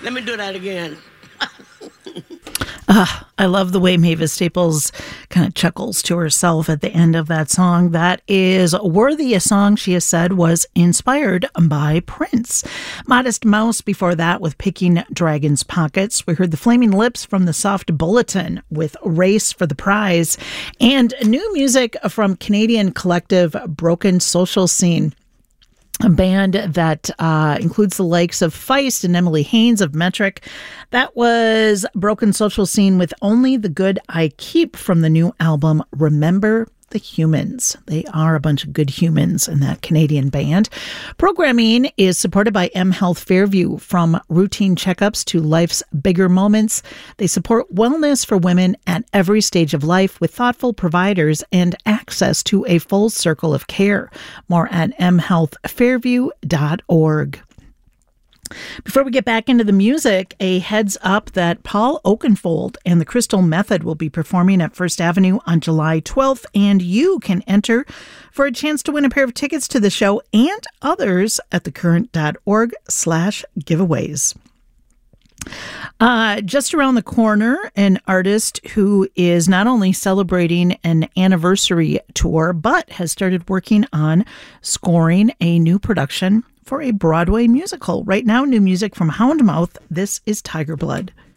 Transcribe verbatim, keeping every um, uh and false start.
Let me do that again. Uh, I love the way Mavis Staples kind of chuckles to herself at the end of that song. That is Worthy, a song she has said was inspired by Prince. Modest Mouse before that with Picking Dragon's Pockets. We heard the Flaming Lips from the Soft Bulletin with Race for the Prize. And new music from Canadian collective Broken Social Scene, a band that uh, includes the likes of Feist and Emily Haynes of Metric. That was Broken Social Scene with Only the Good I Keep from the new album Remember the Humans. They are a bunch of good humans in that Canadian band. Programming is supported by M Health Fairview. From routine checkups to life's bigger moments, they support wellness for women at every stage of life with thoughtful providers and access to a full circle of care. More at m health fairview dot org. Before we get back into the music, a heads up that Paul Oakenfold and the Crystal Method will be performing at First Avenue on July twelfth, and you can enter for a chance to win a pair of tickets to the show and others at thecurrent.org slash giveaways. Uh, just around the corner, an artist who is not only celebrating an anniversary tour, but has started working on scoring a new production for a Broadway musical. Right now, new music from Houndmouth. This is Tiger Blood.